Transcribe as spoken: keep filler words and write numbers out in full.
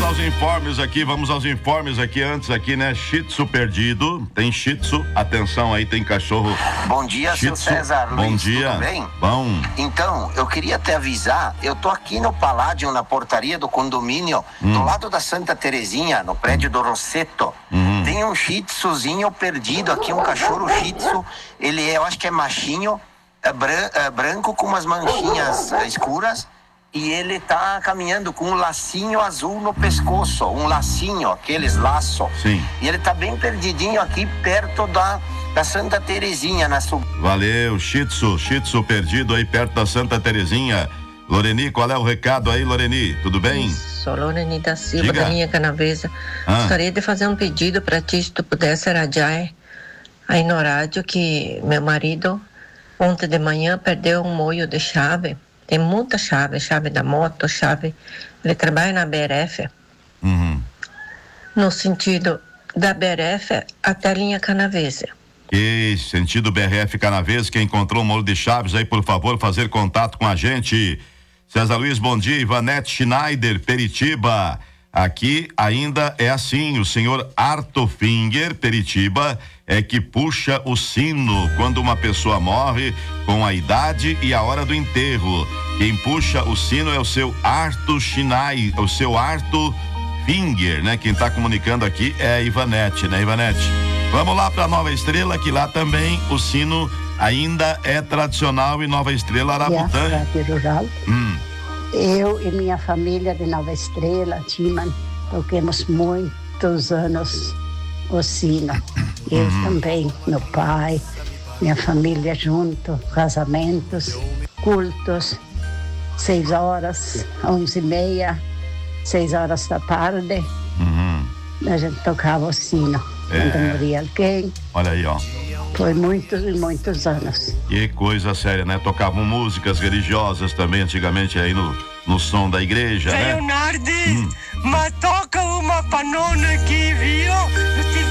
aos informes aqui, vamos aos informes aqui antes aqui, né? Shih Tzu perdido, tem Shih Tzu, atenção aí, tem cachorro. Bom dia, seu César Luiz, bom dia, tudo bem? Bom. Então, eu queria te avisar, eu tô aqui no Paládio, na portaria do condomínio, hum. do lado da Santa Terezinha, no prédio do Rosseto. Hum. Tem um Shih Tzuzinho perdido aqui, um cachorro Shih Tzu, ele é, eu acho que é machinho, é bran- é branco com umas manchinhas é, escuras. E ele tá caminhando com um lacinho azul no pescoço, um lacinho, aqueles laços. Sim. E ele tá bem perdidinho aqui perto da, da Santa Terezinha, na sub... Valeu, Shih Tzu, Shih Tzu perdido aí perto da Santa Terezinha. Loreni, qual é o recado aí, Loreni? Tudo bem? Sou Loreni da Silva, Diga. da linha Canavesa. Ah. Gostaria de fazer um pedido para ti, se tu pudesse radiar aí no rádio, que meu marido ontem de manhã perdeu um molho de chave. Tem muita chave, chave da moto, chave... Ele trabalha na B R F. Uhum. No sentido da B R F até a linha Canavese. E sentido B R F Canavese, quem encontrou um molho de chaves aí, por favor, fazer contato com a gente. César Luiz, bom dia. Ivanete Schneider, Peritiba. Aqui ainda é assim, o senhor Arto Finger, Peritiba, é que puxa o sino quando uma pessoa morre com a idade e a hora do enterro. Quem puxa o sino é o seu Arto Schneider, o seu Arto Finger, né? Quem tá comunicando aqui é a Ivanete, né, Ivanete? Vamos lá pra Nova Estrela, que lá também o sino ainda é tradicional em Nova Estrela, Arabutã. Rural. Hum. Eu e minha família de Nova Estrela, Timan, toquemos muitos anos o sino. Eu uhum. também, meu pai, minha família junto, casamentos, cultos, seis horas, onze e meia, seis horas da tarde, uhum. a gente tocava o sino. É. Quando moria alguém. Olha aí, ó. Foi muitos e muitos anos. Que coisa séria, né? Tocavam músicas religiosas também antigamente aí no, no som da igreja, né? Leonardo, hum. mas toca uma panona aqui, viu?